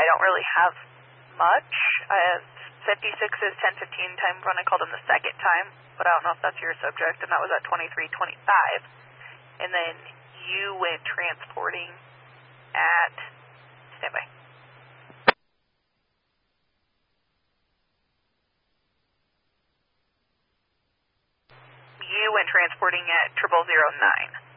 don't really have much. 56 is 10:15 time when I called him the second time, but I don't know if that's your subject, and that was at 23:25. And then you went transporting at standby. You went transporting at 0009.